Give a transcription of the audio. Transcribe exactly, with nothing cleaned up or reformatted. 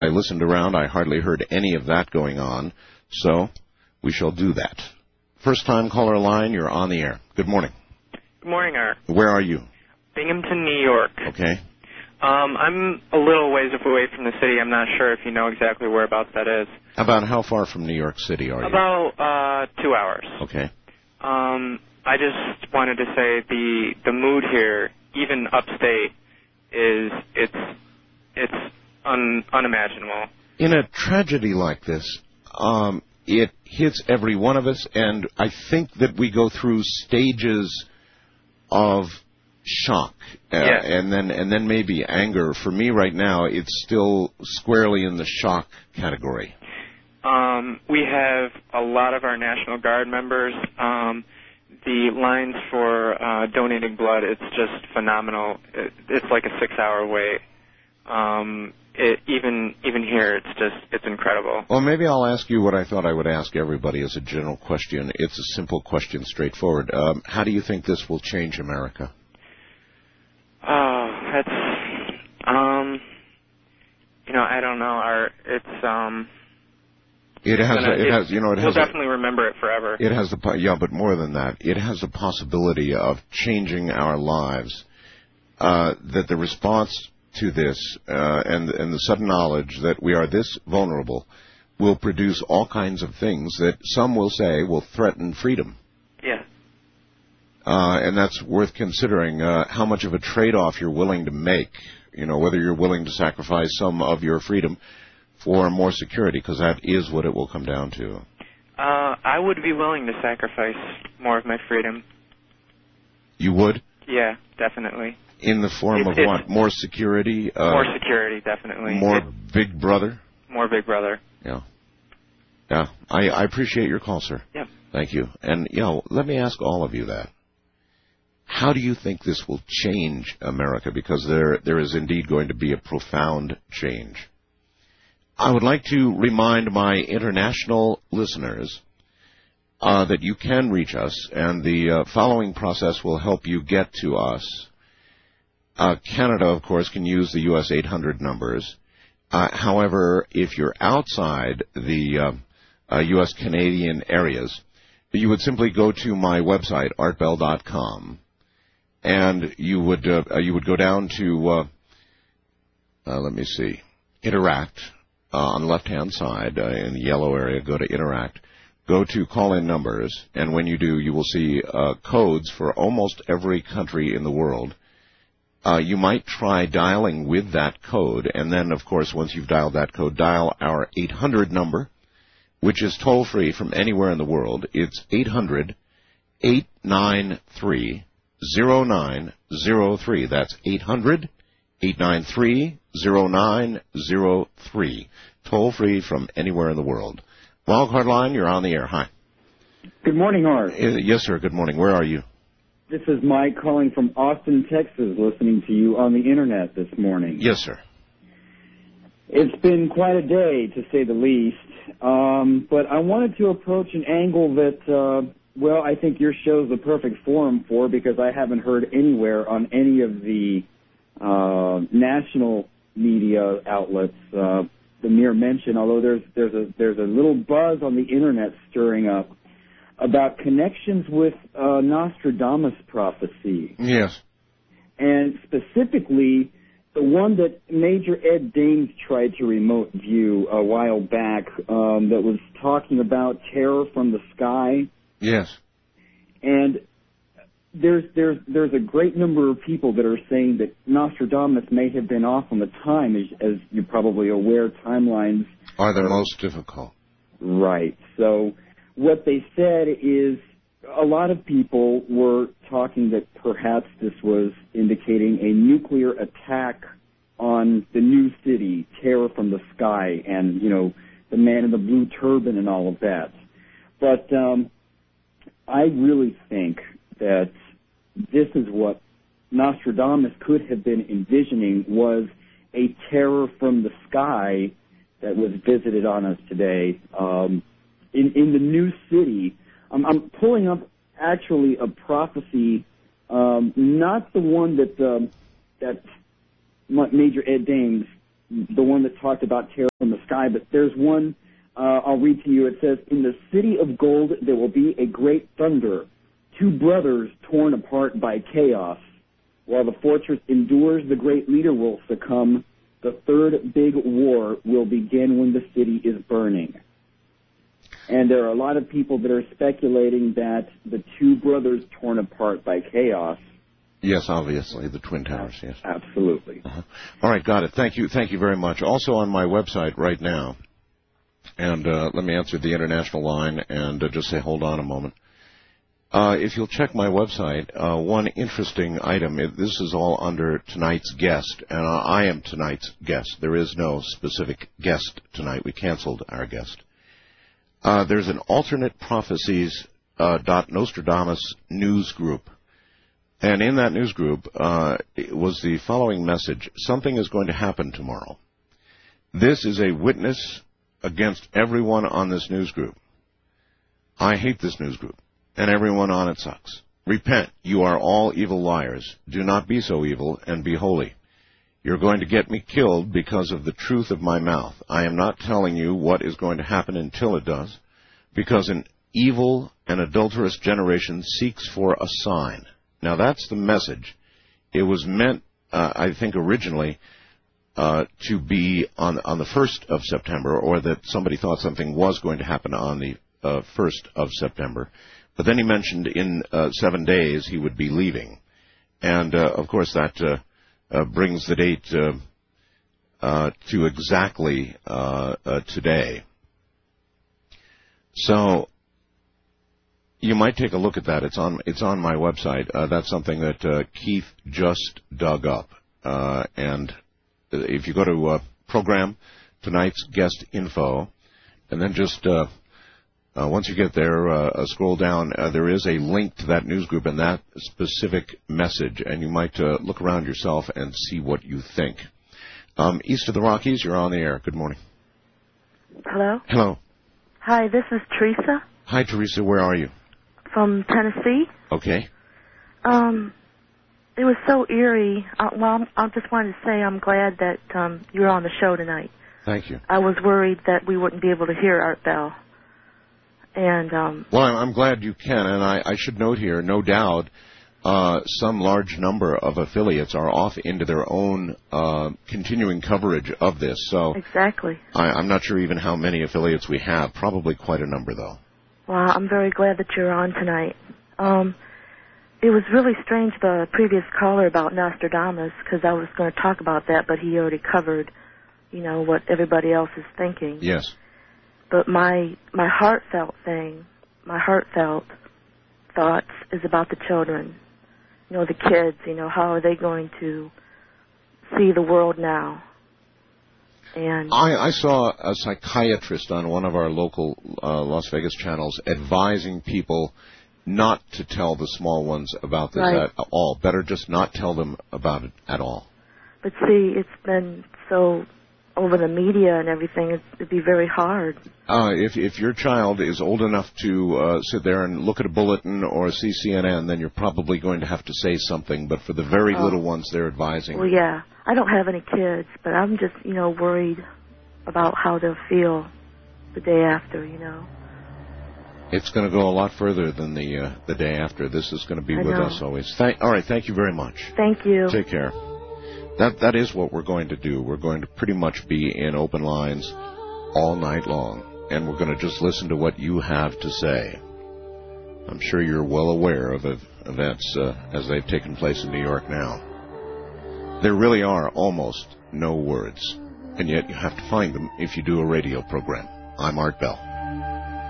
I listened around. I hardly heard any of that going on, so we shall do that. First-time caller line, you're on the air. Good morning. Good morning, Art. Where are you? Binghamton, New York. Okay. Um, I'm a little ways away from the city. I'm not sure if you know exactly whereabouts that is. About how far from New York City are you? About uh, two hours. Okay. Um, I just wanted to say the the mood here, even upstate, is it's it's un, unimaginable. In a tragedy like this, um, it hits every one of us, and I think that we go through stages of shock, uh, yeah. and then and then maybe anger. For me right now, it's still squarely in the shock category. Um, we have a lot of our National Guard members. Um, the lines for uh, donating blood, it's just phenomenal. It, it's like a six-hour wait. Um, it, even even here, it's just it's incredible. Well, maybe I'll ask you what I thought I would ask everybody as a general question. It's a simple question, straightforward. Um, how do you think this will change America? Oh, that's um, you know, I don't know. Our it's um. It has, gonna, it, it has, you know, it has. We'll definitely a, remember it forever. It has the, yeah, but more than that, it has the possibility of changing our lives. Uh, that the response to this uh, and and the sudden knowledge that we are this vulnerable will produce all kinds of things that some will say will threaten freedom. Yeah. Uh, and that's worth considering. Uh, how much of a trade-off you're willing to make. You know, whether you're willing to sacrifice some of your freedom for more security, because that is what it will come down to. Uh, I would be willing to sacrifice more of my freedom. You would? Yeah, definitely. In the form it, of what? More security? Uh, more security, definitely. More it, Big Brother? More Big Brother. Yeah. Yeah. I, I appreciate your call, sir. Yeah. Thank you. And, you know, let me ask all of you that. How do you think this will change America? Because there there is indeed going to be a profound change. I would like to remind my international listeners uh, that you can reach us, and the uh, following process will help you get to us. Uh, Canada, of course, can use the U S eight hundred numbers. Uh, however, if you're outside the uh, uh, U S Canadian areas, you would simply go to my website, art bell dot com, and you would uh, you would go down to, uh, uh, let me see, Interact. Uh, on the left-hand side, uh, in the yellow area, go to Interact. Go to call-in numbers, and when you do, you will see uh, codes for almost every country in the world. Uh, you might try dialing with that code, and then, of course, once you've dialed that code, dial our eight hundred number, which is toll-free from anywhere in the world. It's eight hundred, eight nine three, zero nine zero three. That's eight hundred, eight nine three, zero nine zero three. Toll free from anywhere in the world. Wildcard line, you're on the air. Hi. Good morning, Art. Uh, yes, sir. Good morning. Where are you? This is Mike calling from Austin, Texas, listening to you on the Internet this morning. Yes, sir. It's been quite a day, to say the least. Um, but I wanted to approach an angle that, uh, well, I think your show's the perfect forum for, because I haven't heard anywhere on any of the Uh, national media outlets, uh, the mere mention, although there's there's a there's a little buzz on the internet stirring up about connections with uh, Nostradamus prophecy. Yes. And specifically, the one that Major Ed Dames tried to remote view a while back, um, that was talking about terror from the sky. Yes. And There's there's there's a great number of people that are saying that Nostradamus may have been off on the time, as, as you're probably aware. Timelines are the most difficult. Right. So what they said is a lot of people were talking that perhaps this was indicating a nuclear attack on the new city, terror from the sky, and you know the man in the blue turban and all of that. But um, I really think that this is what Nostradamus could have been envisioning, was a terror from the sky that was visited on us today. Um, in, in the new city, I'm, I'm pulling up actually a prophecy, um, not the one that, um, that Major Ed Dames the one that talked about terror from the sky, but there's one uh, I'll read to you. It says, "In the city of gold there will be a great thunder, two brothers torn apart by chaos. While the fortress endures, the great leader will succumb. The third big war will begin when the city is burning." And there are a lot of people that are speculating that the two brothers torn apart by chaos. Yes, obviously, the Twin Towers, yes. Absolutely. Uh-huh. All right, got it. Thank you. Thank you very much. Also on my website right now, and uh, let me answer the international line and uh, just say hold on a moment. Uh, if you'll check my website, uh, one interesting item, it, this is all under tonight's guest, and uh, I am tonight's guest. There is no specific guest tonight. We canceled our guest. Uh, there's an alternate prophecies uh, dot Nostradamus news group. And in that news group uh, was the following message: something is going to happen tomorrow. This is a witness against everyone on this news group. I hate this news group, and everyone on it sucks. Repent, you are all evil liars. Do not be so evil, and be holy. You're going to get me killed because of the truth of my mouth. I am not telling you what is going to happen until it does, because an evil and adulterous generation seeks for a sign. Now, that's the message. It was meant, uh, I think, originally uh, to be on on the first of September, or that somebody thought something was going to happen on the uh, first of September. But then he mentioned in uh, seven days he would be leaving. And, uh, of course, that uh, uh, brings the date uh, uh, to exactly uh, uh, today. So you might take a look at that. It's on it's on my website. Uh, that's something that uh, Keith just dug up. Uh, and if you go to uh, program, tonight's guest info, and then just uh, uh, once you get there, uh, uh, scroll down. Uh, there is a link to that news group and that specific message, and you might uh, look around yourself and see what you think. Um, east of the Rockies, you're on the air. Good morning. Hello? Hello. Hi, this is Teresa. Hi, Teresa. Where are you? From Tennessee. Okay. Um, it was so eerie. Uh, well, I just wanted to say I'm glad that um, you're on the show tonight. Thank you. I was worried that we wouldn't be able to hear Art Bell. And um, well, I'm, I'm glad you can, and I, I should note here, no doubt, uh, some large number of affiliates are off into their own uh, continuing coverage of this. So exactly. I, I'm not sure even how many affiliates we have. Probably quite a number, though. Well, I'm very glad that you're on tonight. Um, it was really strange, the previous caller about Nostradamus, because I was going to talk about that, but he already covered, you know, what everybody else is thinking. Yes. But my my heartfelt thing, my heartfelt thoughts is about the children. You know, the kids, you know, how are they going to see the world now? And I, I saw a psychiatrist on one of our local uh, Las Vegas channels advising people not to tell the small ones about this right. at all. Better just not tell them about it at all. But see, it's been so over the media and everything, it'd, it'd be very hard. Uh, if if your child is old enough to uh, sit there and look at a bulletin or see C N N, then you're probably going to have to say something. But for the very oh. little ones, they're advising. Well, yeah. I don't have any kids, but I'm just, you know, worried about how they'll feel the day after, you know. It's going to go a lot further than the uh, the day after. This is going to be I with know. us always. Thank, all right, thank you very much. Thank you. Take care. That That is what we're going to do. We're going to pretty much be in open lines all night long, and we're going to just listen to what you have to say. I'm sure you're well aware of events uh, as they've taken place in New York now. There really are almost no words, and yet you have to find them if you do a radio program. I'm Art Bell.